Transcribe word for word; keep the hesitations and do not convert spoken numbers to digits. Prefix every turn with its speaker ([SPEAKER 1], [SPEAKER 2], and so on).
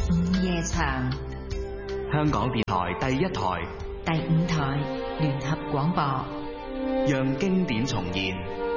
[SPEAKER 1] 午夜場，
[SPEAKER 2] 香港電台第一台、
[SPEAKER 1] 第五台聯合廣播，
[SPEAKER 2] 讓經典重現。